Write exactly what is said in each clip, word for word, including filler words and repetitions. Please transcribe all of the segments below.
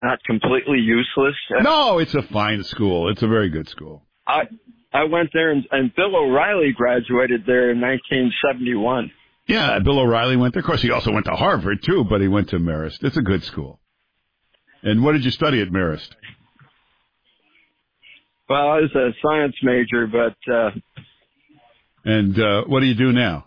not completely useless. No, it's a fine school. It's a very good school. I I went there, and, and Bill O'Reilly graduated there in nineteen seventy-one. Yeah, Bill O'Reilly went there. Of course, he also went to Harvard, too, but he went to Marist. It's a good school. And what did you study at Marist? Well, I was a science major, but... Uh, and uh, what do you do now?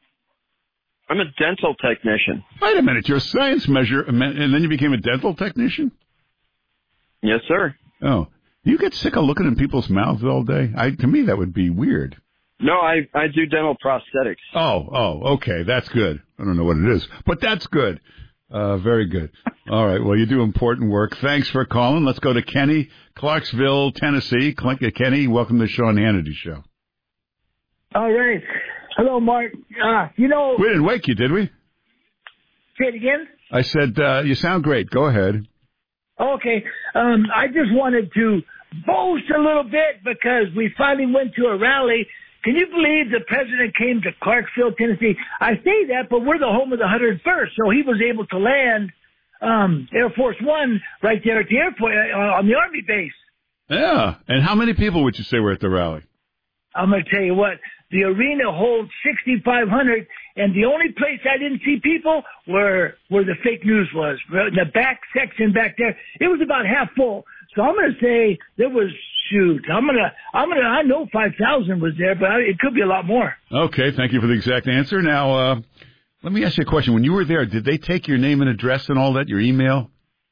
I'm a dental technician. Wait a minute, you're a science major, and then you became a dental technician? Yes, sir. Oh. You get sick of looking in people's mouths all day? I, to me, that would be weird. No, I, I do dental prosthetics. Oh, oh, okay, that's good. I don't know what it is, but that's good. Uh, very good. All right, well, you do important work. Thanks for calling. Let's go to Kenny, Clarksville, Tennessee. Kenny, welcome to the Sean Hannity Show. All right. Hello, Mark. Uh, you know... We didn't wake you, did we? Say it again? I said, uh, you sound great. Go ahead. Okay. Um, I just wanted to boast a little bit because we finally went to a rally. Can you believe the president came to Clarksville, Tennessee? I say that, but we're the home of the one hundred first, so he was able to land um, Air Force One right there at the airport uh, on the Army base. Yeah. And how many people would you say were at the rally? I'm going to tell you what. The arena holds sixty-five hundred, and the only place I didn't see people were where the fake news was. In the back section back there, it was about half full. So I'm going to say there was, shoot, I'm going to, I'm going to, I know five thousand was there, but it could be a lot more. Okay, thank you for the exact answer. Now, uh, let me ask you a question. When you were there, did they take your name and address and all that, your email?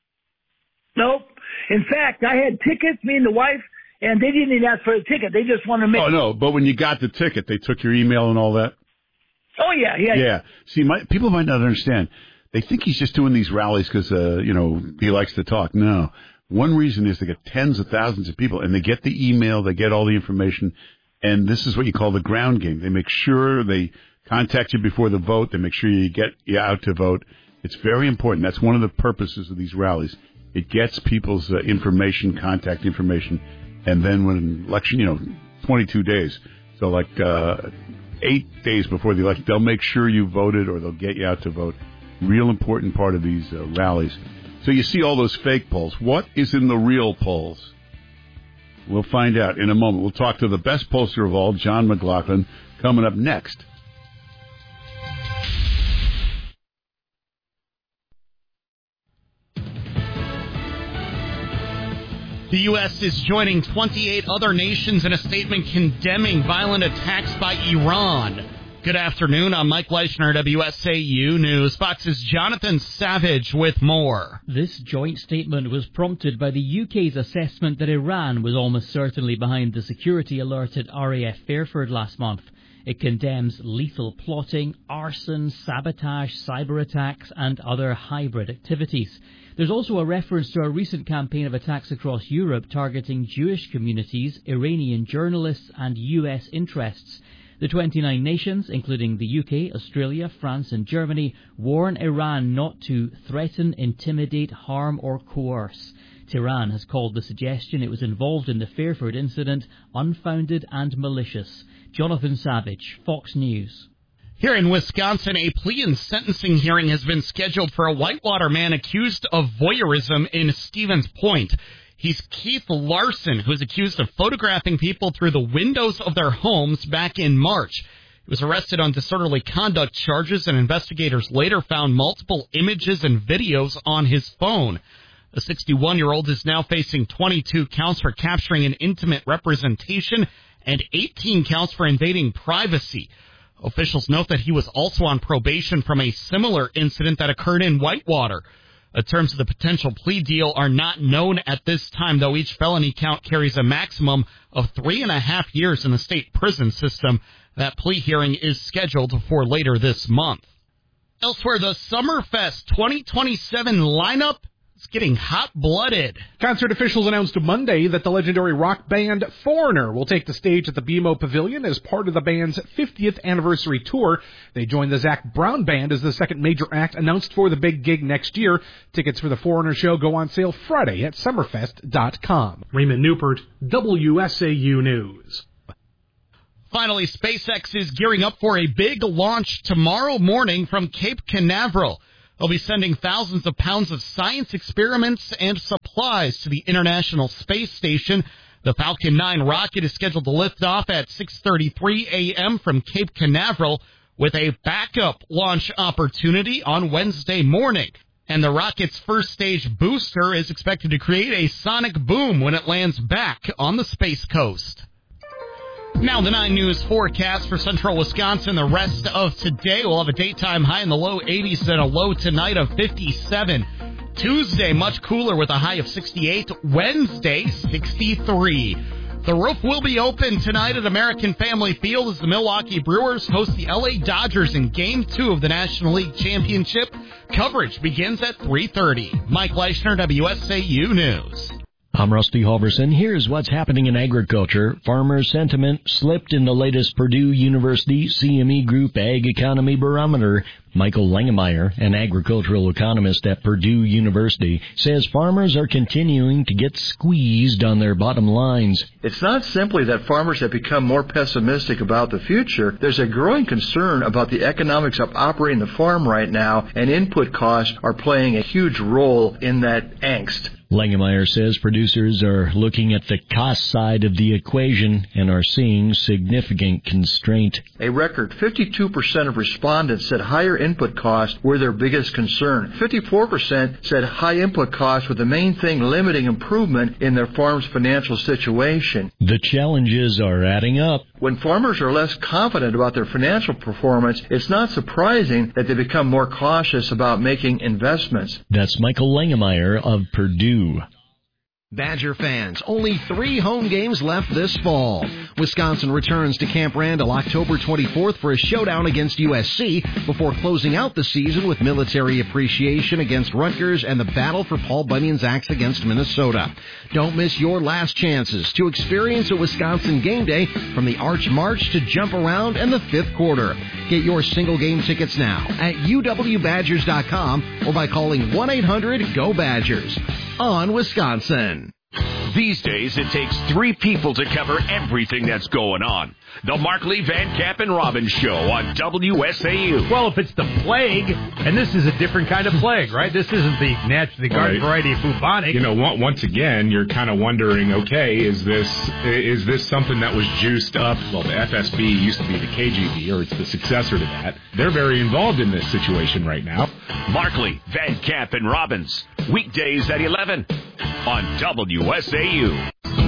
Nope. In fact, I had tickets, me and the wife, and they didn't even ask for a ticket. They just wanted to make... Oh, no, but when you got the ticket, they took your email and all that? Oh, yeah, yeah. Yeah. yeah. See, my, people might not understand. They think he's just doing these rallies because, uh, you know, he likes to talk. No. One reason is they get tens of thousands of people, and they get the email, they get all the information, and this is what you call the ground game. They make sure they contact you before the vote. They make sure you get you out to vote. It's very important. That's one of the purposes of these rallies. It gets people's uh, information, contact information. And then when election, you know, twenty-two days, so like uh, eight days before the election, they'll make sure you voted or they'll get you out to vote. Real important part of these uh, rallies. So you see all those fake polls. What is in the real polls? We'll find out in a moment. We'll talk to the best pollster of all, John McLaughlin, coming up next. The U S is joining twenty-eight other nations in a statement condemning violent attacks by Iran. Good afternoon. I'm Mike Leishner, W S A U News. Fox's Jonathan Savage with more. This joint statement was prompted by the U K's assessment that Iran was almost certainly behind the security alert at R A F Fairford last month. It condemns lethal plotting, arson, sabotage, cyber attacks, and other hybrid activities. There's also a reference to a recent campaign of attacks across Europe targeting Jewish communities, Iranian journalists, and U S interests. The twenty-nine nations, including the U K, Australia, France, and Germany, warn Iran not to threaten, intimidate, harm, or coerce. Tehran has called the suggestion it was involved in the Fairford incident unfounded and malicious. Jonathan Savage, Fox News. Here in Wisconsin, a plea and sentencing hearing has been scheduled for a Whitewater man accused of voyeurism in Stevens Point. He's Keith Larson, who's accused of photographing people through the windows of their homes back in March. He was arrested on disorderly conduct charges, and investigators later found multiple images and videos on his phone. The sixty-one-year-old is now facing twenty-two counts for capturing an intimate representation and eighteen counts for invading privacy. Officials note that he was also on probation from a similar incident that occurred in Whitewater. The terms of the potential plea deal are not known at this time, though each felony count carries a maximum of three and a half years in the state prison system. That plea hearing is scheduled for later this month. Elsewhere, the Summerfest twenty twenty-seven lineup is getting hot-blooded. Concert officials announced Monday that the legendary rock band Foreigner will take the stage at the B M O Pavilion as part of the band's fiftieth anniversary tour. They join the Zac Brown Band as the second major act announced for the big gig next year. Tickets for the Foreigner show go on sale Friday at summerfest dot com. Raymond Newport, W S A U News. Finally, SpaceX is gearing up for a big launch tomorrow morning from Cape Canaveral. They'll be sending thousands of pounds of science experiments and supplies to the International Space Station. The Falcon nine rocket is scheduled to lift off at six thirty-three a.m. from Cape Canaveral with a backup launch opportunity on Wednesday morning. And the rocket's first stage booster is expected to create a sonic boom when it lands back on the Space Coast. Now the nine News forecast for central Wisconsin. The rest of today, we'll have a daytime high in the low eighties and a low tonight of fifty-seven. Tuesday, much cooler with a high of sixty-eight. Wednesday, sixty-three. The roof will be open tonight at American Family Field as the Milwaukee Brewers host the L A Dodgers in Game two of the National League Championship. Coverage begins at three thirty. Mike Leischner, W S A U News. I'm Rusty Halverson. Here's what's happening in agriculture. Farmer sentiment slipped in the latest Purdue University C M E Group Ag Economy Barometer. Michael Langemeyer, an agricultural economist at Purdue University, says farmers are continuing to get squeezed on their bottom lines. It's not simply that farmers have become more pessimistic about the future. There's a growing concern about the economics of operating the farm right now, and input costs are playing a huge role in that angst. Langemeyer says producers are looking at the cost side of the equation and are seeing significant constraint. A record fifty-two percent of respondents said higher input costs were their biggest concern. fifty-four percent said high input costs were the main thing limiting improvement in their farm's financial situation. The challenges are adding up. When farmers are less confident about their financial performance, it's not surprising that they become more cautious about making investments. That's Michael Langemeyer of Purdue. Badger fans, only three home games left this fall. Wisconsin returns to Camp Randall October twenty-fourth for a showdown against U S C before closing out the season with military appreciation against Rutgers and the battle for Paul Bunyan's Axe against Minnesota. Don't miss your last chances to experience a Wisconsin game day from the Arch March to Jump Around and the fifth quarter. Get your single game tickets now at U W Badgers dot com or by calling one eight hundred G O Badgers. On Wisconsin. These days, it takes three people to cover everything that's going on. The Markley, Van Camp, and Robbins Show on W S A U. Well, if it's the plague, and this is a different kind of plague, right? This isn't the naturally garden right. variety of bubonic. You know, once again, you're kind of wondering, okay, is this is this something that was juiced up? Well, the F S B used to be the K G B, or it's the successor to that. They're very involved in this situation right now. Markley, Van Camp, and Robbins, weekdays at eleven on W S A U.